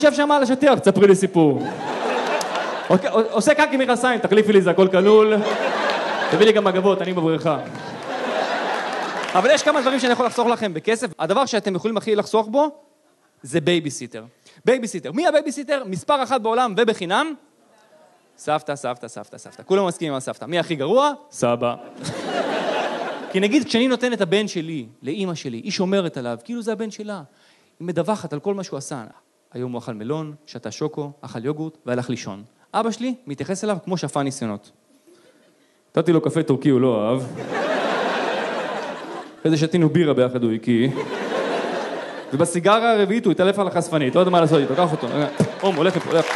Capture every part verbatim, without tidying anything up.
יושב שם על השטיח, תספרי לי סיפור. עושה קק עם מכנסיים, תחליפי לי, זה הכל כלול. תביא לי גם מגבות, אני בבריכה. אבל יש כמה דברים שאני יכול לחסוך לכם בכסף. הדבר שאתם יכולים הכי לחסוך בו, זה בייביסיטר. בייביסיטר. מי הבייביסיטר? מספר אחת בעולם ובחינם. סבתא, סבתא, סבתא, סבתא. כולם מסכימים על סבתא. מי הכי גרוע? סבא. כי נגיד, כשאני נותן את הבן שלי, לאמא שלי, היא שומרת עליו, כאילו זה הבן שלה. היא מדווחת על כל מה שהוא עשה. היום הוא אכל מלון, שתה שוקו, אכל יוגורט והלך לישון. אבא שלי מתייחס אליו כמו שפע ניסיונות. נתתי לו קפה טורקי, הוא לא אהב. אחרי זה שתינו בירה ביחד, הוא הקיא. ובסיגרה הרביעית הוא התעלף על החשפנית. לא יודע מה לעשות איתו, קח אותו. אום, הולך לפה, הולך.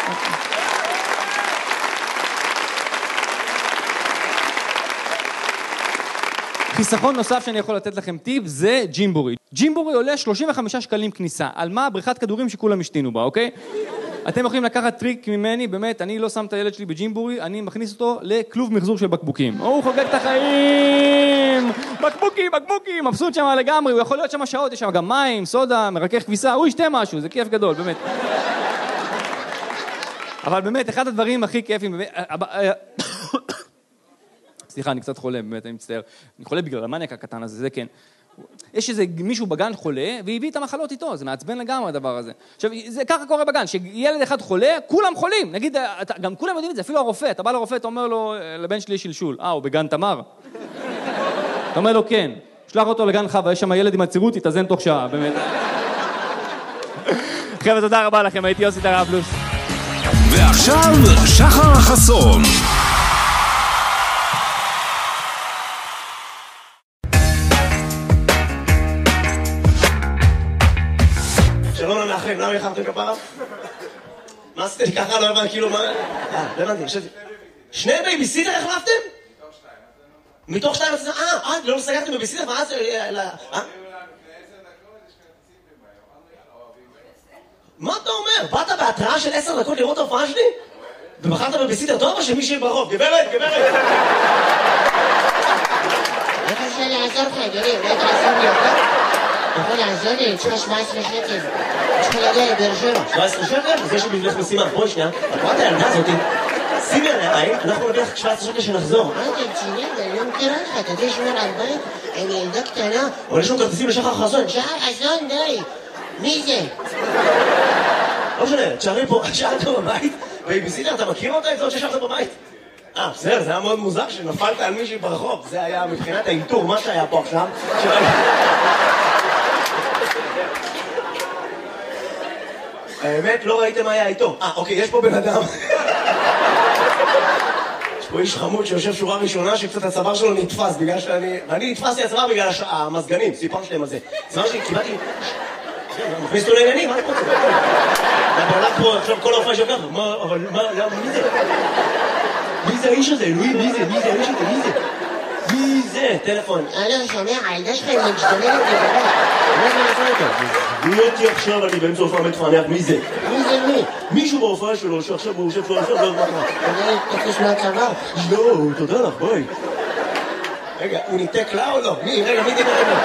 חיסכון נוסף שאני יכול לתת לכם טיפ זה ג'ימבורי. ג'ימבורי עולה שלושים וחמישה שקלים כניסה. על מה? בריכת כדורים שכולם השתינו בה, אוקיי? אתם יכולים לקחת טריק ממני, באמת, אני לא שם את הילד שלי בג'ימבורי, אני מכניס אותו לכלוב מחזור של בקבוקים. הוא חוגג את החיים! בקבוקים, בקבוקים, מבסוט שם לגמרי, הוא יכול להיות שם שעות, יש שם גם מים, סודה, מרכך כביסה, הוא ישתה משהו, זה כיף גדול, באמת. אבל באמת, אחד הדברים הכי כיפים, סליחה, אני קצת חולה, באמת, אני מצטער. אני חולה בגלל המניאק הקטן הזה, זה כן. יש איזה מישהו בגן חולה, והביא את המחלות איתו, זה מעצבן לגמרי הדבר הזה. עכשיו, זה ככה קורה בגן, שילד אחד חולה, כולם חולים. נגיד, גם כולם יודעים את זה, אפילו הרופא, אתה בא לרופא, אתה אומר לו, לבן שלי שלשול, אה, הוא בגן תמר? אתה אומר לו, כן. שלח אותו לגן חווה, יש שם ילד עם הצירות, יתאזן תוך שעה, באמת. חבר'ה, תודה רבה לכם, הייתי יוסי טראבלוס. ועכשיו, שחר חסון. שלום למאחרים, למה יחרתם כפרה? מה עשיתם? ככה לא הבנתי, כאילו מה... אה, לא הבנתי, חשבתי... שני בייביסיטר החלפתם? מתוך שתיים עשרה... אה, אה, לא סגרתם בייביסיטר, ואז... אה? מה אתה אומר? באת בהתראה של עשר דקות לראות ההופעה שלי? ובחרת בייביסיטר טוב או שמישהי ברחוב? גברת, גברת! איך אפשר לעזור לך, אדוני? אולי תעזור לי אותה? אתה יכול לעזור לי, אני צריכה שבע עשרה שקל. צריכה להגיע לבאר שבע. שבע עשרה שקל? אז יש לי בשבילך משימה. בואי שנייה, את רואה את הילדה הזאת? שימי עליה עין, אנחנו נביא לך שבע עשרה שקל שנחזור. מה אתה רציני? אני לא מכירה לך, אתה יודע שמור על בית? אני ילדה קטנה. אבל יש לנו כרטיסים לשחר חסון. שחר חסון, די. מי זה? לא משנה, תשארי פה, שאלת בבית, בייביסיטר, אתה מכיר אותה? את זאת ששבת בבית? אה, בסדר, זה היה מאוד מוזר שנפלת על מישהי ברחוב. זה היה מבחינת האיתור, מה שהיה פה עכשיו. האמת, לא ראיתם מה היה איתו. אה, אוקיי, יש פה בן אדם. יש פה איש חמוד שיושב שורה ראשונה שקצת הצוואר שלו נתפס בגלל שאני... ואני נתפסתי הצוואר בגלל המזגנים, סיפרתי להם על זה. הצוואר שלי, קיבלתי... מכניס אותו לעניינים, מה אני רוצה? אתה הולך פה עכשיו כל האופן שלך, מה, אבל מה, למה, מי זה? מי זה האיש הזה? אלוהים, מי זה? מי זה האיש הזה? מי זה? מי זה? טלפון. אלו, שומע, הילדה שלך היא משתוללת לגבי. מה זה לעשות אותה? מי אותי עכשיו, אני באמצע הופעה מתפענח, מי זה? מי זה מי? מישהו בהופעה שלו, שעכשיו הוא יושב פה, עכשיו לא יודע מה. אתה תקוש מהצבא? לא, תודה לך, ביי. רגע, הוא ניתק לה או לא? מי? רגע, מי דיבר לה?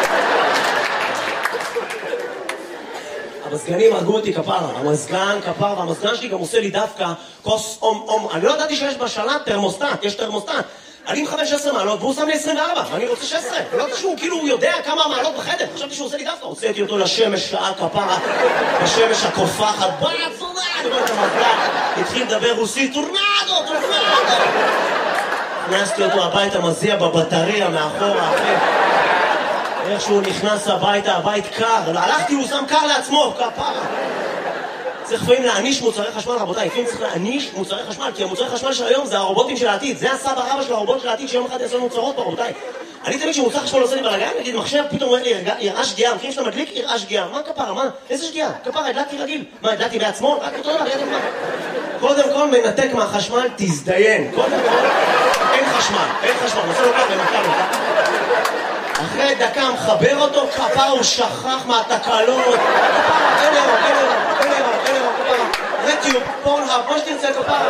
המזגנים הרגו אותי כפרה, המזגן כפרה, והמזגן שלי גם עושה לי דווקא כוס אום אום. אני לא ידעתי שיש בשלט תרמוסטט, יש תרמוסטט. אני מכוון שש עשרה מעלות והוא שם לי עשרים וארבע, ואני רוצה שש עשרה. לא יודעת שהוא כאילו יודע כמה מעלות בחדר, חשבתי שהוא עושה לי דווקא. הוצאתי אותו לשמש שעה כפרה, בשמש הקופחת, בואי הצורה, אני אומר את המזגן, התחיל לדבר רוסית, טורנדו, טורנדו. הכנסתי אותו הביתה, מזיע בבטריה מאחורה, אחי. איך שהוא נכנס הביתה, הבית קר, הלכתי, הוא שם קר לעצמו, כפרה. צריך לפעמים להעניש מוצרי חשמל, רבותיי, לפעמים צריך להעניש מוצרי חשמל, כי המוצרי חשמל של היום זה הרובוטים של העתיד, זה הסבא רבא של הרובוט של העתיד שיום אחד יעשו מוצרות פה, רבותיי. אני תמיד שמוצר חשמל עושה לי בלגן, נגיד מחשב פתאום אומר לי, יראה שגיאה, מכירים שאתה מדליק, יראה שגיאה, מה כפרה, מה? איזה שגיאה? כפרה, הדלקתי רגיל, מה, הדלקתי בעצמו? רק אותו דבר, ידע מה? קודם כל מנתק מהחשמל, תזדיין, קודם כל, אין חשמל, אין חשמל, נעשה לו ככה, נתקע לו, אחרי דקה מחבר אותו, כפרה, הוא שכח מהתקלות, כפרה, אין אירו, אין אירו, אין אירו, אין אירו, כפרה, רטיוב, פורנהאב, מה שתרצה, כפרה.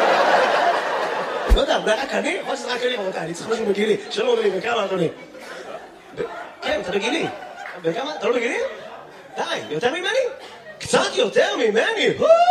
לא יודע, רק אני? יכול שזה רק אני, רבותיי, אני צריך משהו בגילי. שלום, אדוני, בכמה, אדוני? כן, אתה בגילי. בכמה? אתה לא בגילי? די, יותר ממני? קצת יותר ממני?